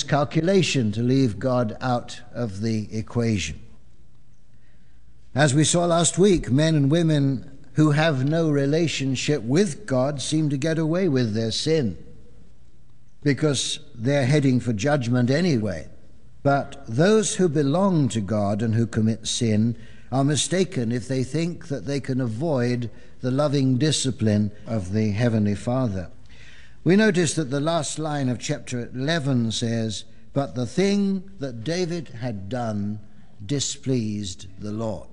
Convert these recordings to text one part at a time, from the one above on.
miscalculation to leave God out of the equation. As we saw last week, men and women who have no relationship with God seem to get away with their sin because they're heading for judgment anyway. But those who belong to God and who commit sin are mistaken if they think that they can avoid the loving discipline of the Heavenly Father. We notice that the last line of chapter 11 says, "But the thing that David had done displeased the Lord."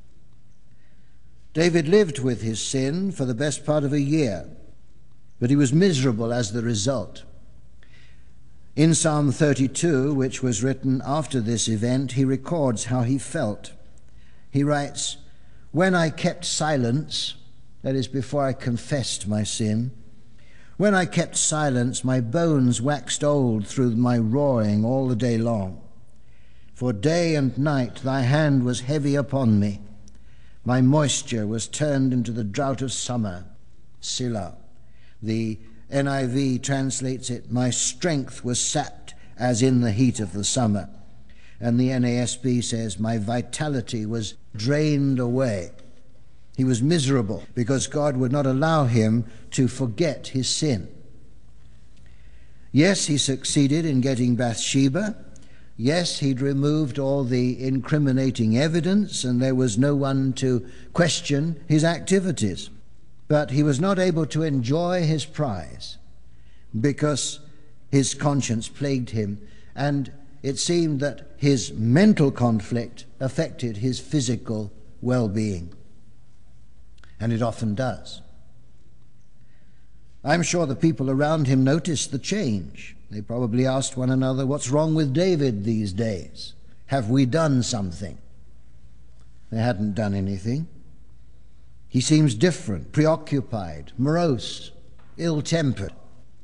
David lived with his sin for the best part of a year, but he was miserable as the result. In Psalm 32, which was written after this event, he records how he felt. He writes, "When I kept silence," that is, before I confessed my sin, "when I kept silence, my bones waxed old through my roaring all the day long. For day and night thy hand was heavy upon me. My moisture was turned into the drought of summer." Selah. The NIV translates it, "My strength was sapped as in the heat of the summer." And the NASB says, "My vitality was drained away." He was miserable because God would not allow him to forget his sin. Yes, he succeeded in getting Bathsheba. Yes, he'd removed all the incriminating evidence and there was no one to question his activities. But he was not able to enjoy his prize because his conscience plagued him, and it seemed that his mental conflict affected his physical well-being. And it often does. I'm sure the people around him noticed the change. They probably asked one another, "What's wrong with David these days? Have we done something?" They hadn't done anything. He seems different, preoccupied, morose, ill-tempered.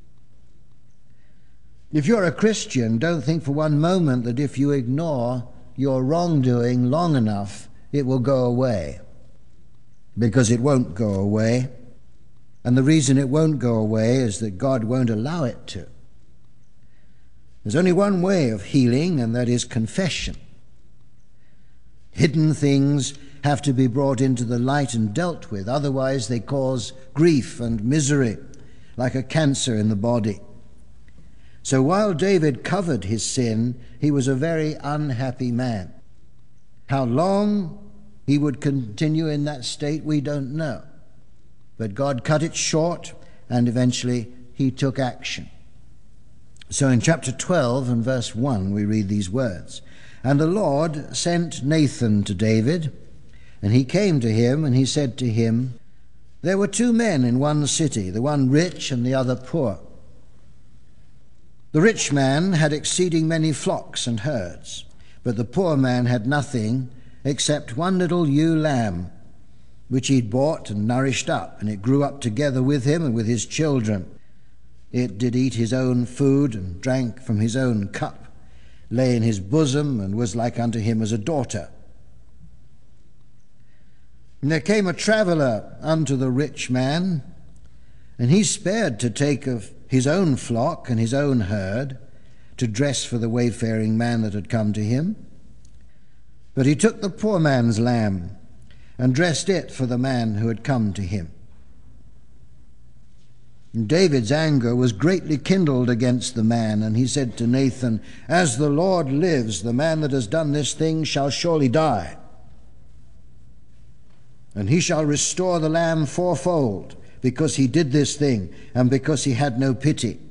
If you're a Christian, don't think for one moment that if you ignore your wrongdoing long enough, it will go away. Because it won't go away. And the reason it won't go away is that God won't allow it to. There's only one way of healing, and that is confession. Hidden things have to be brought into the light and dealt with, otherwise they cause grief and misery, like a cancer in the body. So while David covered his sin, he was a very unhappy man. How long he would continue in that state, we don't know. But God cut it short, and eventually he took action. So in chapter 12 and verse 1, we read these words, "And the Lord sent Nathan to David, and he came to him, and he said to him, There were two men in one city, the one rich and the other poor. The rich man had exceeding many flocks and herds, but the poor man had nothing except one little ewe lamb, which he'd bought and nourished up, and it grew up together with him and with his children. It did eat his own food and drank from his own cup, lay in his bosom, and was like unto him as a daughter. And there came a traveller unto the rich man, and he spared to take of his own flock and his own herd, to dress for the wayfaring man that had come to him. But he took the poor man's lamb, and dressed it for the man who had come to him. And David's anger was greatly kindled against the man, and he said to Nathan, As the Lord lives, the man that has done this thing shall surely die. And he shall restore the lamb fourfold, because he did this thing, and because he had no pity.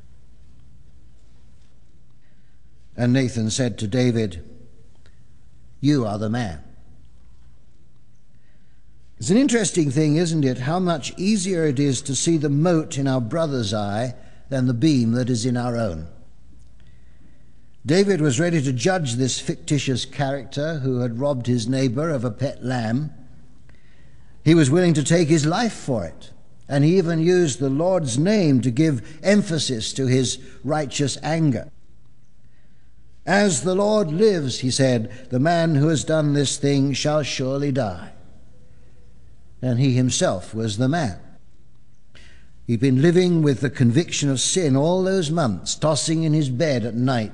And Nathan said to David, You are the man. It's an interesting thing, isn't it, how much easier it is to see the mote in our brother's eye than the beam that is in our own. David was ready to judge this fictitious character who had robbed his neighbor of a pet lamb. He was willing to take his life for it, and he even used the Lord's name to give emphasis to his righteous anger. As the Lord lives, he said, the man who has done this thing shall surely die. And he himself was the man. He'd been living with the conviction of sin all those months, tossing in his bed at night,